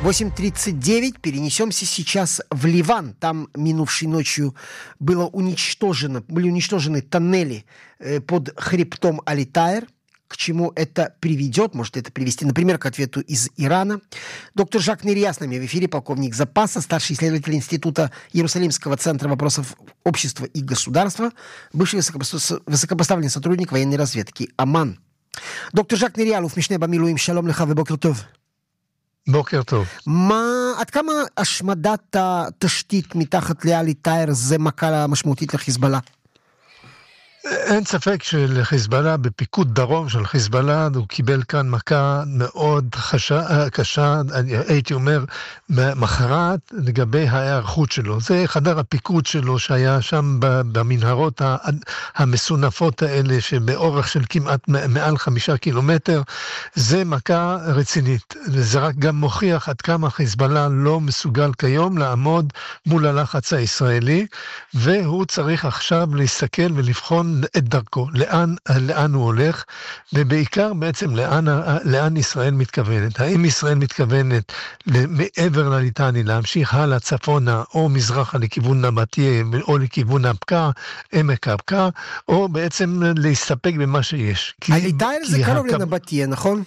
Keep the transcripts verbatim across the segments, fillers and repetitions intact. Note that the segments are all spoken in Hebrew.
восемь тридцать девять. Перенесемся сейчас в Ливан. Там минувшей ночью было уничтожено, были уничтожены тоннели под хребтом Али-Таир. К чему это приведет? Может это привести, например, к ответу из Ирана. Доктор Жак Нерия с нами в эфире, полковник запаса, старший исследователь Института Иерусалимского центра вопросов общества и государства, бывший высокопоставленный сотрудник военной разведки АМАН. דוקטור ז'ק נריה, אלוף משנה במילואים, שלום לך ובוקר טוב. בוקר טוב. מה, עד כמה השמדת התשתית מתחת לאלי-טאיר זה מכה משמעותית לחיזבאללה? אין ספק שלחיזבאללה, בפיקוד דרום של חיזבאללה, הוא קיבל כאן מכה מאוד חשה, קשה, הייתי אומר, מחרת לגבי ההיערכות שלו. זה חדר הפיקוד שלו שהיה שם במנהרות המסונפות האלה, שבאורך של כמעט מעל חמישה קילומטר, זה מכה רצינית. וזה רק גם מוכיח עד כמה חיזבאללה לא מסוגל כיום לעמוד מול הלחץ הישראלי, והוא צריך עכשיו להסתכל ולבחון את דרכו, לאן, לאן הוא הולך, ובעיקר בעצם לאן, לאן ישראל מתכוונת. האם ישראל מתכוונת מעבר לליטני, להמשיך הלאה צפונה, או מזרחה לכיוון נבטיה, או לכיוון הבקע, עמק הבקע, או בעצם להסתפק במה שיש. הליטני זה קרוב לנבטיה, נכון?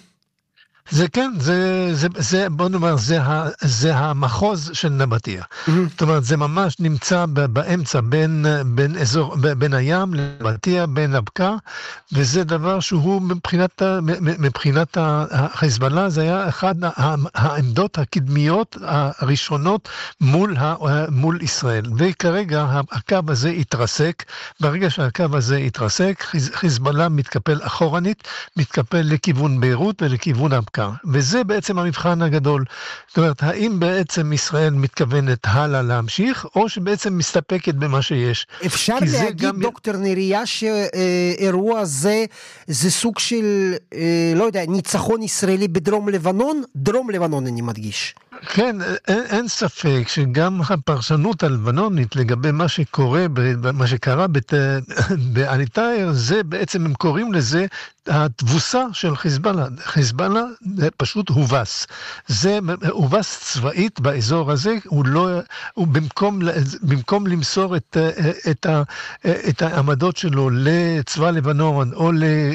זה כן, זה, זה, זה, בוא נאמר, זה, ה, זה המחוז של נבטיה. Mm-hmm. זאת אומרת, זה ממש נמצא באמצע בין, בין אזור, בין הים לנבטיה, בין הבקע, וזה דבר שהוא מבחינת, מבחינת החיזבאללה, זה היה אחד העמדות הקדמיות הראשונות מול, מול ישראל. וכרגע הקו הזה התרסק, ברגע שהקו הזה התרסק, חיזבאללה מתקפל אחורנית, מתקפל לכיוון ביירות ולכיוון הבקע. וזה בעצם המבחן הגדול. זאת אומרת, האם בעצם ישראל מתכוונת הלאה להמשיך, או שבעצם מסתפקת במה שיש? אפשר להגיד, גם... דוקטור נריה, שאירוע זה, זה סוג של, לא יודע, ניצחון ישראלי בדרום לבנון? דרום לבנון אני מדגיש. כן, אין, אין ספק שגם הפרשנות הלבנונית לגבי מה שקורה, מה שקרה באלי-טאיר, זה בעצם הם קוראים לזה התבוסה של חיזבאללה. חיזבאללה פשוט הובס. זה הובס צבאית באזור הזה, הוא לא, הוא במקום, במקום למסור את, את, את העמדות שלו לצבא לבנון או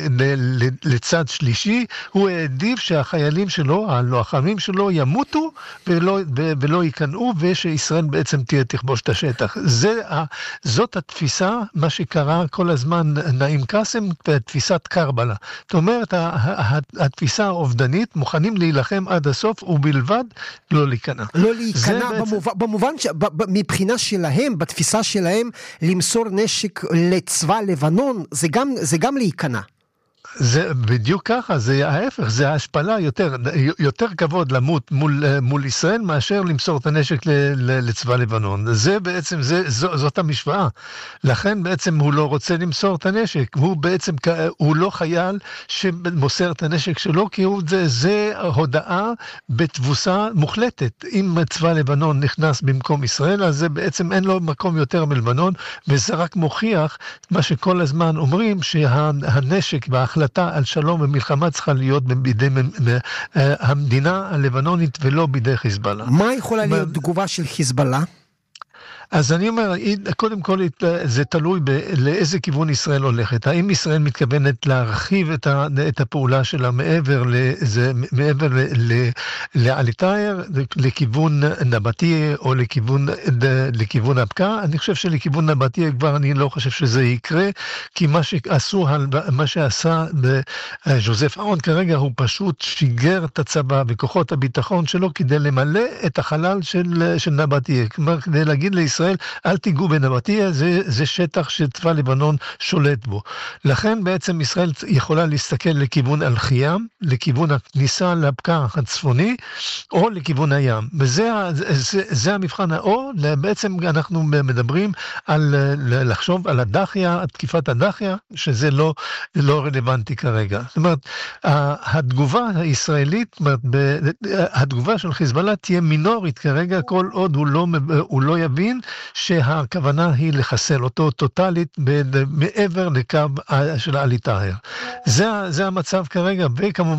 לצד שלישי, הוא העדיף שהחיילים שלו, הלוחמים שלו, ימותו ולא, ולא ייכנעו, ושישראל בעצם תהיה תכבוש את השטח. זה, זאת התפיסה, מה שקרה כל הזמן נעים קאסם, תפיסת קרבלה. זאת אומרת, התפיסה האובדנית, מוכנים להילחם עד הסוף, ובלבד לא להיכנע. לא להיכנע, במובן, מבחינה שלהם, בתפיסה שלהם, למסור נשק לצבא לבנון, זה גם, זה גם להיכנע. זה בדיוק ככה, זה ההפך, זה ההשפלה, יותר, יותר כבוד למות מול, מול ישראל, מאשר למסור את הנשק ל, ל, לצבא לבנון. זה בעצם, זה, זו, זאת המשוואה. לכן בעצם הוא לא רוצה למסור את הנשק, הוא בעצם, הוא לא חייל שמוסר את הנשק שלו, כי הוא, זה, זה הודעה בתבוסה מוחלטת. אם צבא לבנון נכנס במקום ישראל, אז זה בעצם אין לו מקום יותר מלבנון, וזה רק מוכיח מה שכל הזמן אומרים, שהנשק וההחלטה על שלום ומלחמה צריכה להיות בידי המדינה הלבנונית ולא בידי חיזבאללה. מה יכולה להיות תגובה של חיזבאללה? אז אני אומר, קודם כל זה תלוי לאיזה כיוון ישראל הולכת. האם ישראל מתכוונת להרחיב את, ה, את הפעולה שלה מעבר, לזה, מעבר לאלי-טאיר, לכיוון נבטיה או לכיוון, לכיוון הבקע? אני חושב שלכיוון נבטיה כבר אני לא חושב שזה יקרה, כי מה שעשו, מה שעשה ז'וזף אהרון כרגע הוא פשוט שיגר את הצבא וכוחות הביטחון שלו כדי למלא את החלל של, של נבטיה. כלומר, כדי להגיד לישראל, אל תיגעו בנבטיה, זה, זה שטח שצבא לבנון שולט בו. לכן בעצם ישראל יכולה להסתכל לכיוון אלחיים, לכיוון הכניסה לבקע הצפוני, או לכיוון הים. וזה זה, זה המבחן, או בעצם אנחנו מדברים על לחשוב על הדחיה, תקיפת הדחיה, שזה לא, לא רלוונטי כרגע. זאת אומרת, התגובה הישראלית, התגובה של חיזבאללה תהיה מינורית כרגע, כל עוד הוא לא, הוא לא יבין שהכוונה היא לחסל אותו טוטלית מעבר לקו של אלי-טאיר. זה, זה המצב כרגע, וכמובן